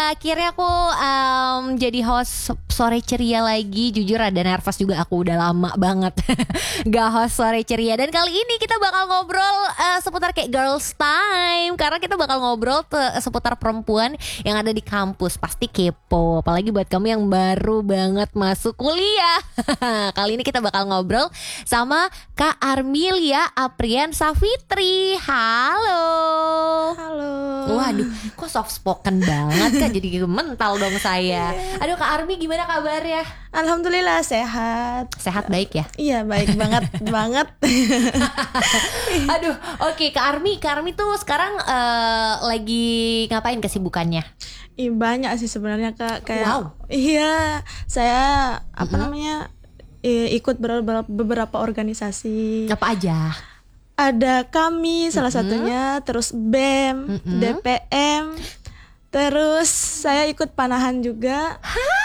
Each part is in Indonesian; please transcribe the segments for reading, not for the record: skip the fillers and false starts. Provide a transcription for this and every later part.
akhirnya aku jadi host Sore Ceria lagi. Jujur ada nervous juga, aku udah lama banget gak host Sore Ceria. Dan kali ini kita bakal ngobrol seputar kayak girls time, karena kita bakal ngobrol seputar perempuan yang ada di kampus. Pasti kepo, apalagi buat kamu yang baru banget masuk kuliah. Kali ini kita bakal ngobrol sama Kak Armilia Aprian Safitri. Halo. Halo. Waduh, kok soft spoken banget Kak, jadi mental dong saya. Aduh Kak Armi, gimana kabarnya? Alhamdulillah sehat. Sehat, baik ya? Iya baik banget banget. Aduh, oke Kak Armi tuh sekarang lagi ngapain kesibukannya? Banyak sih sebenarnya Kak. Kayak Wow. Iya, saya namanya ikut beberapa organisasi. Apa aja? Ada kami salah satunya, terus BEM, DPM, terus saya ikut panahan juga.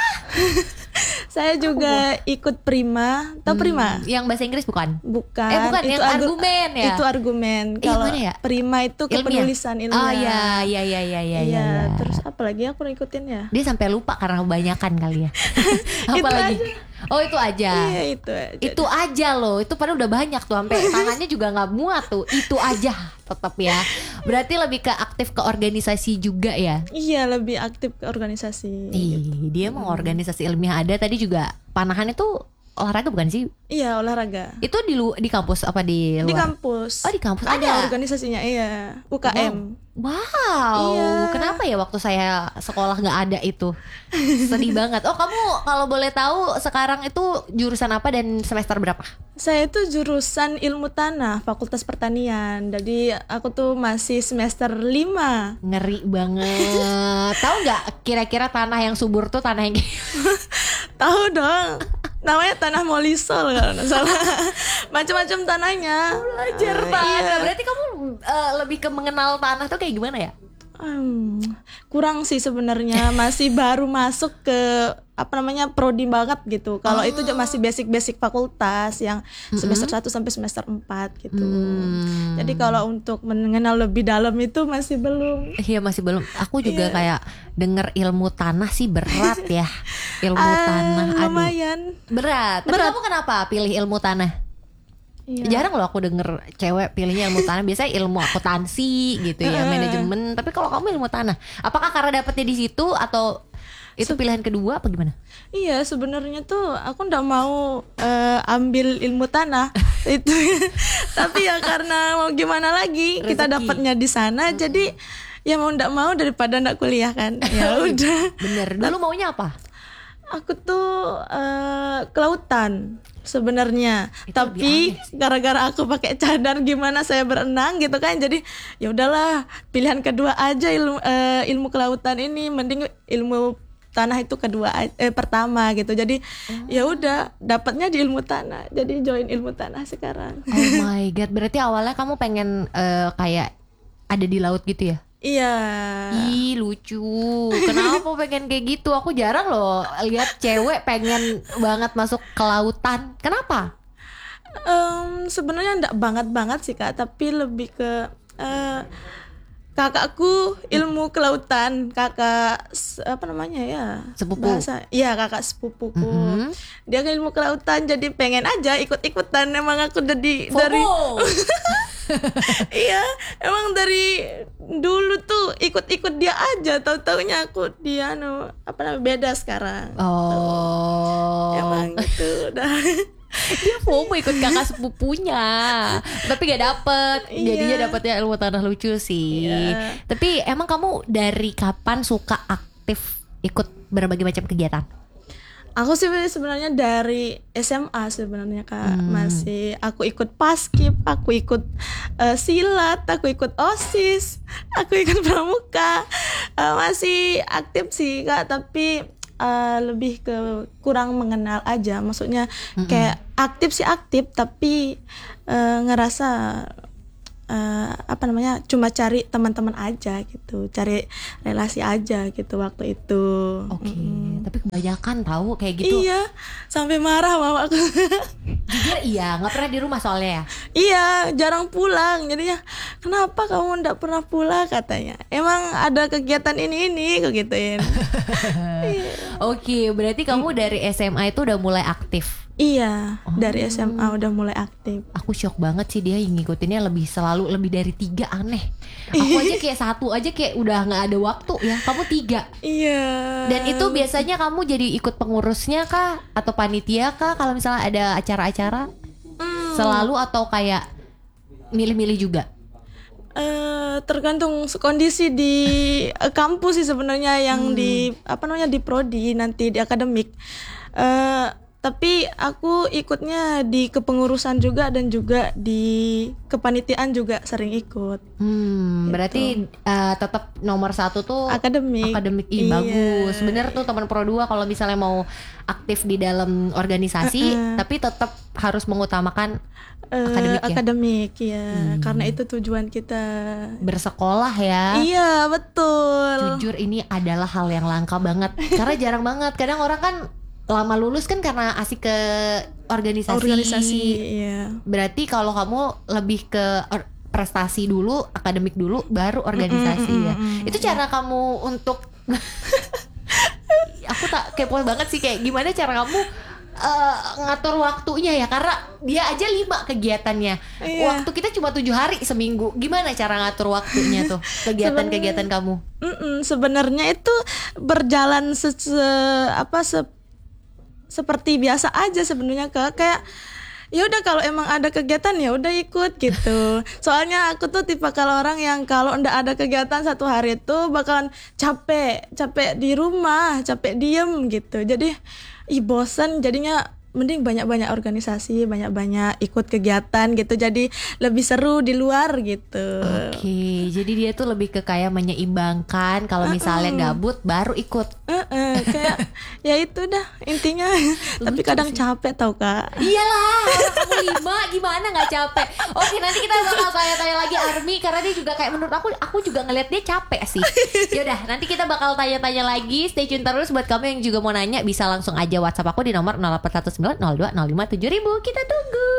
Saya juga ikut Prima. Tahu Prima? Yang bahasa Inggris bukan? Bukan. Bukan, yang argumen ya? Itu argumen. Kalau mana ya? Prima itu kepenulisan ilmiah. Oh iya. Terus apa lagi aku ngikutin ya? Dia sampai lupa karena kebanyakan kali ya. Apa lagi? Oh itu aja. Iya itu aja. Itu aja loh. Itu padahal udah banyak tuh, sampai tangannya juga nggak muat tuh. Itu aja tetap ya. Berarti lebih ke aktif ke organisasi juga ya? Iya lebih aktif ke organisasi. Dia mau organisasi ilmiah ada. Tadi juga panahan itu olahraga bukan sih? Iya olahraga. Itu di kampus apa di luar? Di kampus. Oh di kampus ada organisasinya, iya. UKM. Wow. Iya. Kenapa ya waktu saya sekolah nggak ada itu? Sedih banget. Oh kamu kalau boleh tahu sekarang itu jurusan apa dan semester berapa? Saya itu jurusan ilmu tanah, Fakultas Pertanian. Jadi aku tuh masih semester 5. Ngeri banget. Tahu nggak kira-kira tanah yang subur tuh tanah yang Tahu dong. Namanya tanah Molisol kalau nggak salah. Macam-macam tanahnya. belajar tanah. Iya. Berarti kamu lebih ke mengenal tanah tuh kayak gimana ya? Kurang sih sebenarnya, masih baru masuk ke prodi banget gitu. Kalau itu masih basic fakultas yang semester 1 sampai semester 4 gitu. Jadi kalau untuk mengenal lebih dalam itu masih belum. Iya masih belum. Aku juga kayak denger ilmu tanah sih berat ya. Ilmu tanah, aduh. Lumayan. Berat. Tapi kamu kenapa pilih ilmu tanah? Iya. Jarang loh aku denger cewek pilihnya ilmu tanah. Biasanya ilmu akuntansi gitu ya, manajemen. Tapi kalau kamu ilmu tanah, apakah karena dapetnya di situ atau itu pilihan kedua apa gimana? Iya sebenarnya tuh aku nggak mau ambil ilmu tanah itu, tapi ya karena mau gimana lagi, kita dapatnya di sana, jadi ya mau nggak mau daripada nggak kuliah kan. Ya udah. Bener. Dulu maunya apa? Aku tuh kelautan sebenarnya, tapi gara-gara aku pakai cadar gimana saya berenang gitu kan, jadi ya udahlah pilihan kedua aja ilmu kelautan ini, mending ilmu tanah itu pertama gitu. Jadi ya udah dapatnya di ilmu tanah, jadi join ilmu tanah sekarang. Oh my god, berarti awalnya kamu pengen kayak ada di laut gitu ya? Iya. Ih lucu. Kenapa pengen kayak gitu? Aku jarang loh lihat cewek pengen banget masuk ke lautan. Kenapa? Sebenarnya enggak banget sih Kak, tapi lebih ke kakakku ilmu kelautan, kakak sepupu. Kakak sepupuku. Dia kan ilmu kelautan, jadi pengen aja ikut-ikutan. Emang aku dari iya, emang dari dulu tuh ikut-ikut dia aja. Tahu-taunya aku dia beda sekarang. Oh. Emang gitu udah. Dia FOMO ikut kakak sepupunya, tapi gak dapet. Jadinya dapetnya ilmu tanah, lucu sih. Tapi emang kamu dari kapan suka aktif ikut berbagai macam kegiatan? Aku sih sebenarnya dari SMA sebenarnya Kak. Masih aku ikut paskib, aku ikut silat, aku ikut OSIS, aku ikut pramuka. Masih aktif sih Kak, tapi lebih ke kurang mengenal aja. Maksudnya kayak aktif sih aktif, tapi ngerasa apa namanya, cuma cari teman-teman aja gitu, cari relasi aja gitu waktu itu. Oke, tapi kebanyakan tahu kayak gitu. Iya, sampai marah mamaku. Jujur iya, nggak pernah di rumah soalnya ya. Iya, jarang pulang. Jadinya, kenapa kamu ndak pernah pulang katanya? Emang ada kegiatan ini kok gituin. Oke, berarti kamu dari SMA itu udah mulai aktif. Iya, dari SMA udah mulai aktif. Aku shock banget sih dia yang ngikutinnya selalu lebih dari 3, aneh. Aku aja kayak 1 aja kayak udah nggak ada waktu ya. Kamu 3. Iya. Dan itu biasanya kamu jadi ikut pengurusnya kah atau panitia kah kalau misalnya ada acara-acara? Selalu atau kayak milih-milih juga? Tergantung kondisi di kampus sih sebenarnya, yang di apa namanya, di prodi nanti di akademik. Tapi aku ikutnya di kepengurusan juga dan juga di kepanitiaan juga sering ikut. Berarti tetap nomor 1 tuh Akademik. Ih, bagus. Bener tuh teman Pro 2 kalau misalnya mau aktif di dalam organisasi, tapi tetap harus mengutamakan akademik ya. Akademik ya, karena itu tujuan kita Bersekolah ya. Iya, betul. Jujur ini adalah hal yang langka banget. Karena jarang banget. Kadang orang kan lama lulus kan karena asik ke organisasi. Iya. Berarti kalau kamu lebih ke prestasi dulu, akademik dulu, baru organisasi ya. Itu cara kamu untuk aku tak kepo banget sih, kayak gimana cara kamu ngatur waktunya ya, karena dia aja 5 kegiatannya. Iya. Waktu kita cuma 7 hari seminggu. Gimana cara ngatur waktunya tuh kegiatan-kegiatan kamu? Sebenarnya itu berjalan seperti biasa aja sebenarnya, Kak. Kayak ya udah, kalau emang ada kegiatan ya udah ikut gitu. Soalnya aku tuh tipe kalau orang yang kalau ndak ada kegiatan 1 hari itu bakalan capek di rumah, capek diem gitu. Jadi bosan, jadinya mending banyak-banyak organisasi, banyak-banyak ikut kegiatan gitu. Jadi lebih seru di luar gitu. Oke, jadi dia tuh lebih ke kayak menyeimbangkan. Kalau misalnya gabut baru ikut. Kayak ya itu dah intinya. Tapi kadang capek tau, Kak. Iyalah, orang kamu 5 gimana nggak capek? Oke, nanti kita bakal tanya-tanya lagi Army, karena dia juga kayak menurut aku juga ngeliat dia capek sih. Yaudah, nanti kita bakal tanya-tanya lagi. Stay tune terus. Buat kamu yang juga mau nanya, bisa langsung aja WhatsApp aku di nomor 0819 02 05 7000. Kita tunggu.